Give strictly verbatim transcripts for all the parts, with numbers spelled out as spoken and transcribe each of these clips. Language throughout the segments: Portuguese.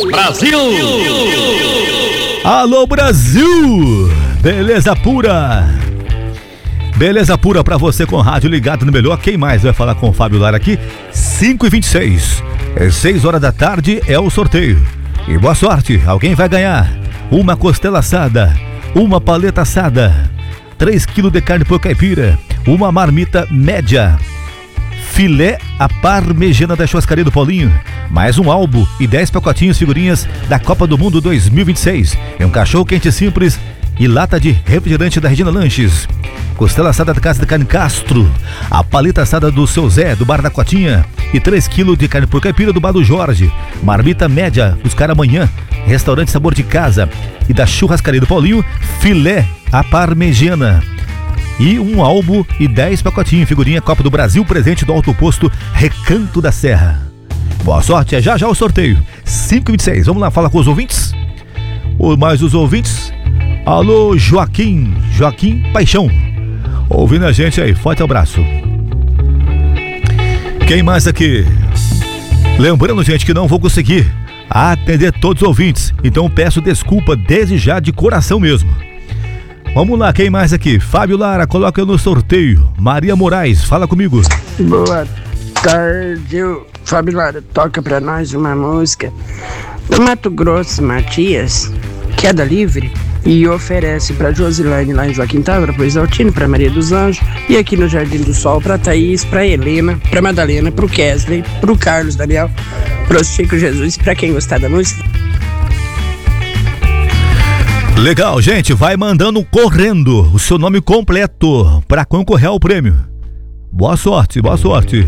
Brasil! Alô, Brasil! Beleza pura! Beleza pura pra você com rádio ligado no melhor. Quem mais vai falar com o Fábio Lara aqui? cinco e vinte e seis. É seis horas da tarde, é o sorteio. E boa sorte, alguém vai ganhar uma costela assada, uma paleta assada, três quilos de carne por caipira, uma marmita média, filé à parmegiana da churrascaria do Paulinho, mais um álbum e dez pacotinhos figurinhas da Copa do Mundo dois mil e vinte e seis. É um cachorro quente simples e lata de refrigerante da Regina Lanches, costela assada da Casa de Carne Castro, a paleta assada do Seu Zé, do Bar da Cotinha, e três quilos de carne por caipira do Bar do Jorge, marmita média dos Caramanhã, restaurante Sabor de Casa, e da churrascaria do Paulinho, filé à parmegiana. E um álbum e dez pacotinhos, figurinha Copa do Brasil, presente do Alto Posto Recanto da Serra. Boa sorte, é já já o sorteio. cinco e vinte e seis, vamos lá, fala com os ouvintes. Ou mais os ouvintes. Alô, Joaquim, Joaquim Paixão, ouvindo a gente aí, forte abraço. Quem mais aqui? Lembrando, gente, que não vou conseguir atender todos os ouvintes, então peço desculpa desde já, de coração mesmo. Vamos lá, quem mais aqui? Fábio Lara, coloca no sorteio. Maria Moraes, fala comigo. Boa tarde, Fábio Lara, toca pra nós uma música do Mato Grosso, Matias, Queda Livre, e oferece pra Josilane lá em Joaquim Távora, pro Exaltino, pra Maria dos Anjos, e aqui no Jardim do Sol pra Thaís, pra Helena, pra Madalena, pro Kesley, pro Carlos Daniel, pro Chico Jesus, e pra quem gostar da música. Legal, gente, vai mandando correndo o seu nome completo para concorrer ao prêmio. Boa sorte, boa sorte.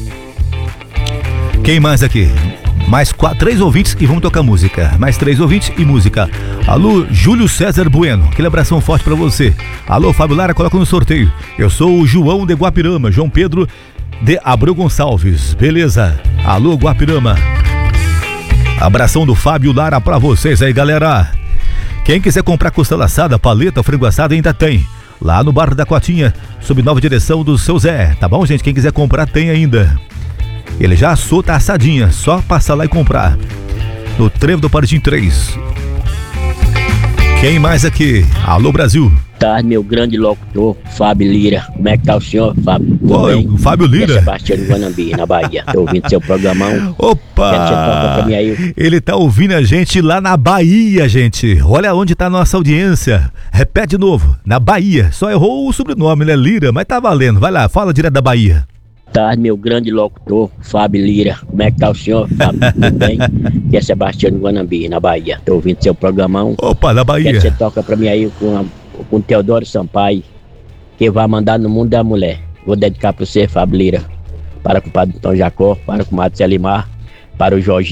Quem mais aqui? Mais quatro, três ouvintes e vamos tocar música. Mais três ouvintes e música. Alô, Júlio César Bueno, aquele abração forte para você. Alô, Fábio Lara, coloca no sorteio. Eu sou o João de Guapirama, João Pedro de Abreu Gonçalves, beleza? Alô, Guapirama. Abração do Fábio Lara para vocês aí, galera. Quem quiser comprar costela assada, paleta, frango assado, ainda tem. Lá no Bar da Cotinha, sob nova direção do Seu Zé. Tá bom, gente? Quem quiser comprar, tem ainda. Ele já assou, tá assadinha. Só passar lá e comprar. No Trevo do Partim três. Quem mais aqui? Alô, Brasil. Tá, meu grande locutor, Fábio Lira. Como é que tá o senhor, Fábio? Oi, o Fábio Lira. É Sebastião Guanambi, na Bahia. Tô ouvindo seu programão. Opa! Ele tá ouvindo a gente lá na Bahia, gente. Olha onde tá a nossa audiência. Repete de novo. Na Bahia. Só errou o sobrenome, né? Lira, mas tá valendo. Vai lá, fala direto da Bahia. Tá, meu grande locutor, Fábio Lira. Como é que tá o senhor, Fábio? Tudo bem? Que é Sebastião Guanambi, na Bahia. Tô ouvindo seu programão. Opa, na Bahia. Quer que você toca pra mim aí com a com Teodoro Sampaio, que vai mandar no mundo da mulher. Vou dedicar para você, Fábio Lira, para o Padre Tom Jacó, para o Mato Selimar, para o Jorge.